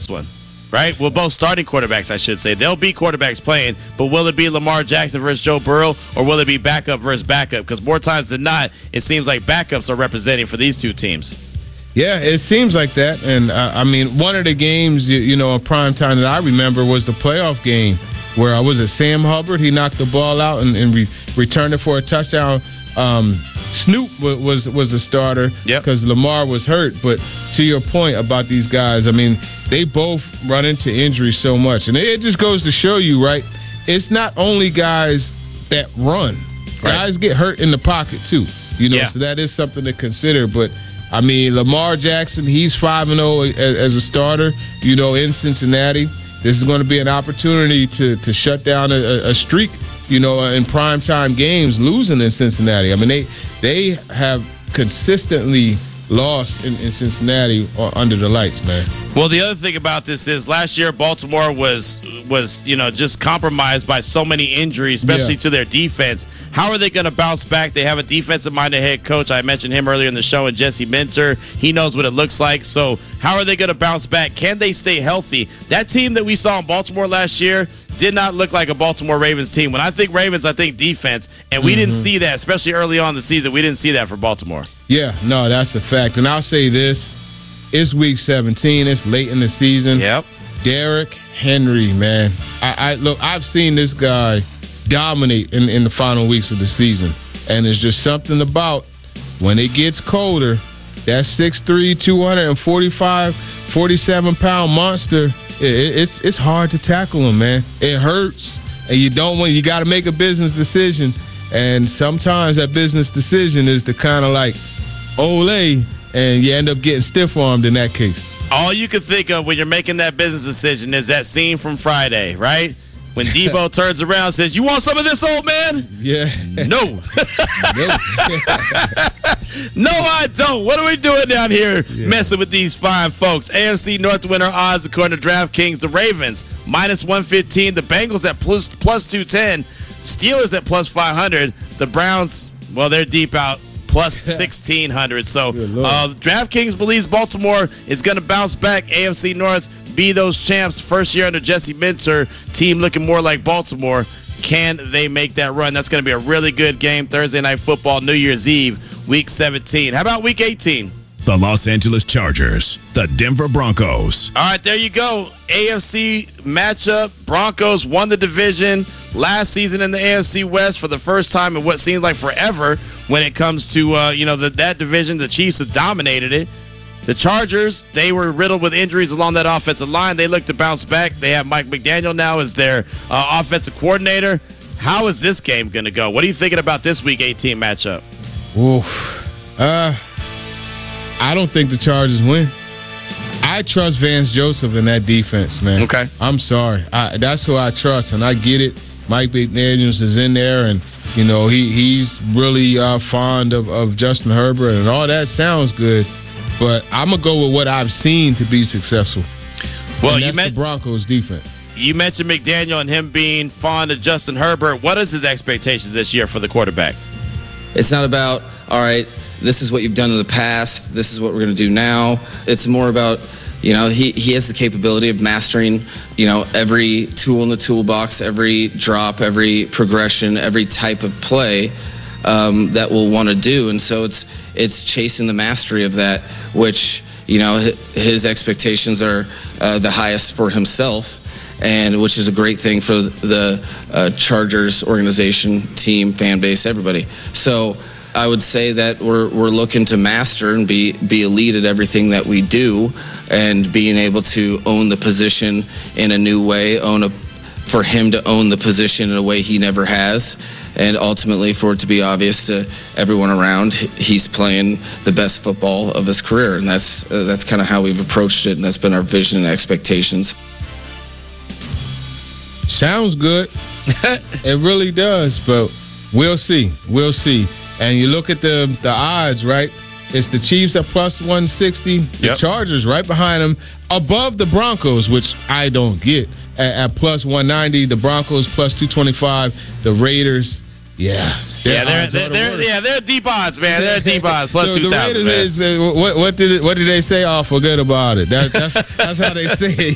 one, right? Well, both starting quarterbacks, I should say. There'll be quarterbacks playing, but will it be Lamar Jackson versus Joe Burrow, or will it be backup versus backup? Because more times than not, it seems like backups are representing for these two teams. Yeah, it seems like that. And, one of the games, in prime time that I remember was the playoff game where, was it Sam Hubbard? He knocked the ball out and returned it for a touchdown. Snoop was the starter because Lamar was hurt. But to your point about these guys, they both run into injury so much. And it just goes to show you, right, it's not only guys that run. Right. Guys get hurt in the pocket, too. So that is something to consider. But Lamar Jackson, he's 5-0 as a starter, in Cincinnati. This is going to be an opportunity to shut down a streak, in primetime games, losing in Cincinnati. They have consistently lost in Cincinnati under the lights, man. Well, the other thing about this is last year Baltimore was just compromised by so many injuries, especially to their defense. How are they going to bounce back? They have a defensive-minded head coach. I mentioned him earlier in the show, and Jesse Minter. He knows what it looks like. So how are they going to bounce back? Can they stay healthy? That team that we saw in Baltimore last year did not look like a Baltimore Ravens team. When I think Ravens, I think defense, and we didn't see that, especially early on in the season. We didn't see that for Baltimore. Yeah, no, that's a fact. And I'll say this. It's Week 17. It's late in the season. Yep. Derrick Henry, man. Look, I've seen this guy dominate in the final weeks of the season. And there's just something about when it gets colder, that 6'3", 245, 47-pound monster, it's hard to tackle him, man. It hurts. And you got to make a business decision. And sometimes that business decision is to kind of like ole, and you end up getting stiff-armed in that case. All you can think of when you're making that business decision is that scene from Friday, right? When Debo turns around and says, "You want some of this, old man?" Yeah. No. No, I don't. What are we doing down here messing with these fine folks? AFC North winner odds, according to DraftKings, the Ravens, -115. The Bengals at plus 210. Steelers at plus 500. The Browns, well, they're deep out, plus 1,600. So DraftKings believes Baltimore is going to bounce back. AFC North be those champs. First year under Jesse Minter, team looking more like Baltimore. Can they make that run? That's going to be a really good game. Thursday Night Football, New Year's Eve, Week 17. How about Week 18? The Los Angeles Chargers, the Denver Broncos. All right, there you go. AFC matchup. Broncos won the division last season in the AFC West for the first time in what seems like forever when it comes to that division. The Chiefs have dominated it. The Chargers, they were riddled with injuries along that offensive line. They look to bounce back. They have Mike McDaniel now as their offensive coordinator. How is this game going to go? What are you thinking about this Week 18 matchup? Oof. I don't think the Chargers win. I trust Vance Joseph in that defense, man. Okay. I'm sorry. That's who I trust, and I get it. Mike McDaniels is in there, and, he's really fond of Justin Herbert, and all that sounds good. But I'm going to go with what I've seen to be successful. Well, and that's the Broncos defense. You mentioned McDaniel and him being fond of Justin Herbert. What is his expectations this year for the quarterback? It's not about, all right, this is what you've done in the past, this is what we're going to do now. It's more about, he has the capability of mastering, every tool in the toolbox, every drop, every progression, every type of play that we'll want to do. And so it's chasing the mastery of that, which, his expectations are the highest for himself, and which is a great thing for the Chargers organization, team, fan base, everybody. So I would say that we're looking to master and be elite at everything that we do, and being able to own the position in a new way, for him to own the position in a way he never has. And ultimately, for it to be obvious to everyone around, he's playing the best football of his career. And that's kind of how we've approached it, and that's been our vision and expectations. Sounds good. It really does, but we'll see. We'll see. And you look at the odds, right? It's the Chiefs at plus 160. The Chargers right behind them, above the Broncos, which I don't get, at plus 190. The Broncos plus 225. The Raiders, they're deep odds, man. They're deep odds, plus 2,000. The Raiders, what did they say? Oh, forget about it. That's how they say it.